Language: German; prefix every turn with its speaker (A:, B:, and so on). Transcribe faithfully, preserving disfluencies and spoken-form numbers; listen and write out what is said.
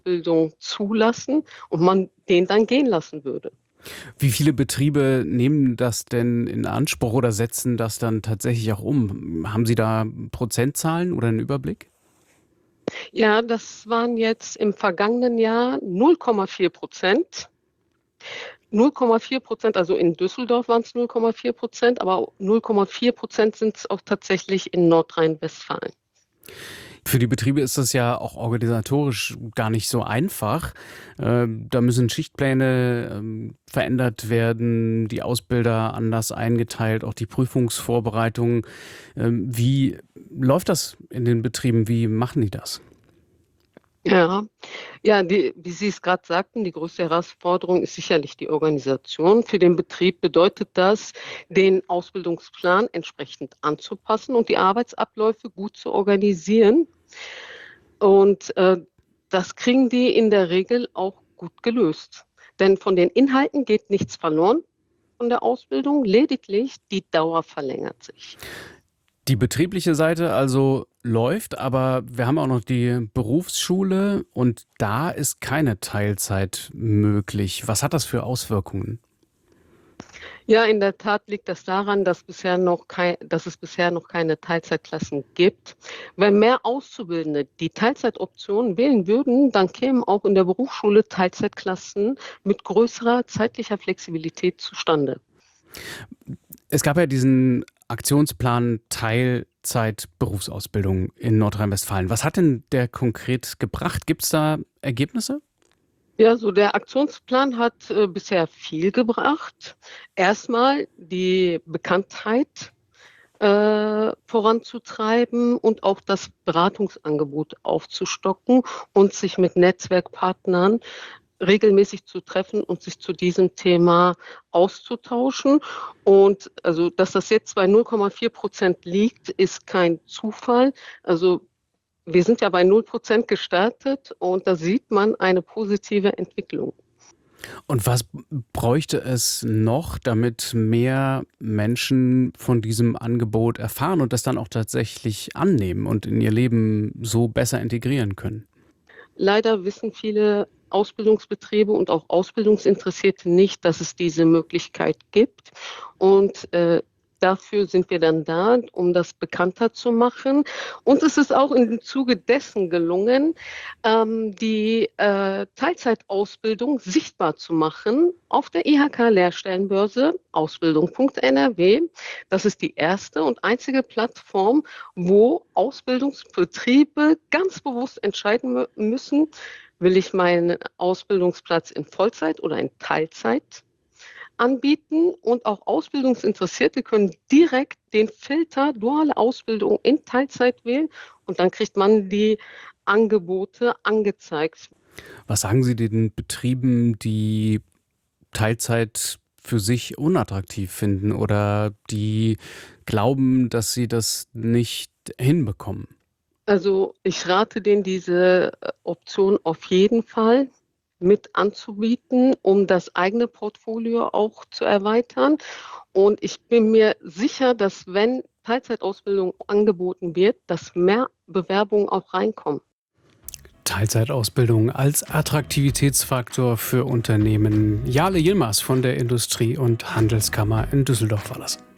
A: Ausbildung zulassen und man den dann gehen lassen würde.
B: Wie viele Betriebe nehmen das denn in Anspruch oder setzen das dann tatsächlich auch um? Haben Sie da Prozentzahlen oder einen Überblick?
A: Ja, das waren jetzt im vergangenen Jahr null Komma vier Prozent. null Komma vier Prozent, also in Düsseldorf waren es null Komma vier Prozent, aber null Komma vier Prozent sind es auch tatsächlich in Nordrhein-Westfalen.
B: Für die Betriebe ist das ja auch organisatorisch gar nicht so einfach. Ähm, da müssen Schichtpläne ähm, verändert werden, die Ausbilder anders eingeteilt, auch die Prüfungsvorbereitung. Ähm, wie läuft das in den Betrieben? Wie machen die das?
A: Ja, ja, die, wie Sie es gerade sagten, die größte Herausforderung ist sicherlich die Organisation. Für den Betrieb bedeutet das, den Ausbildungsplan entsprechend anzupassen und die Arbeitsabläufe gut zu organisieren. Und äh, das kriegen die in der Regel auch gut gelöst. Denn von den Inhalten geht nichts verloren von der Ausbildung, lediglich die Dauer verlängert sich.
B: Die betriebliche Seite also läuft, aber wir haben auch noch die Berufsschule und da ist keine Teilzeit möglich. Was hat das für Auswirkungen?
A: Ja, in der Tat liegt das daran, dass, bisher noch kei dass es bisher noch keine Teilzeitklassen gibt. Wenn mehr Auszubildende die Teilzeitoption wählen würden, dann kämen auch in der Berufsschule Teilzeitklassen mit größerer zeitlicher Flexibilität zustande.
B: Es gab ja diesen Aktionsplan Teilzeit Berufsausbildung in Nordrhein-Westfalen. Was hat denn der konkret gebracht? Gibt es da Ergebnisse?
A: Ja, so der Aktionsplan hat äh, bisher viel gebracht. Erstmal die Bekanntheit äh, voranzutreiben und auch das Beratungsangebot aufzustocken und sich mit Netzwerkpartnern regelmäßig zu treffen und sich zu diesem Thema auszutauschen. Und also, dass das jetzt bei null Komma vier Prozent liegt, ist kein Zufall. Also wir sind ja bei null Prozent gestartet und da sieht man eine positive Entwicklung.
B: Und was bräuchte es noch, damit mehr Menschen von diesem Angebot erfahren und das dann auch tatsächlich annehmen und in ihr Leben so besser integrieren können?
A: Leider wissen viele Ausbildungsbetriebe und auch Ausbildungsinteressierte nicht, dass es diese Möglichkeit gibt. Und äh, dafür sind wir dann da, um das bekannter zu machen. Und es ist auch im Zuge dessen gelungen, ähm, die äh, Teilzeitausbildung sichtbar zu machen auf der I H K-Lehrstellenbörse Ausbildung Punkt N R W. Das ist die erste und einzige Plattform, wo Ausbildungsbetriebe ganz bewusst entscheiden mü- müssen, will ich meinen Ausbildungsplatz in Vollzeit oder in Teilzeit anbieten, und auch Ausbildungsinteressierte können direkt den Filter duale Ausbildung in Teilzeit wählen und dann kriegt man die Angebote angezeigt.
B: Was sagen Sie den Betrieben, die Teilzeit für sich unattraktiv finden oder die glauben, dass sie das nicht hinbekommen?
A: Also ich rate denen, diese äh, Option auf jeden Fall mit anzubieten, um das eigene Portfolio auch zu erweitern. Und ich bin mir sicher, dass wenn Teilzeitausbildung angeboten wird, dass mehr Bewerbungen auch reinkommen.
B: Teilzeitausbildung als Attraktivitätsfaktor für Unternehmen. Jale Yilmaz von der Industrie- und Handelskammer in Düsseldorf war das.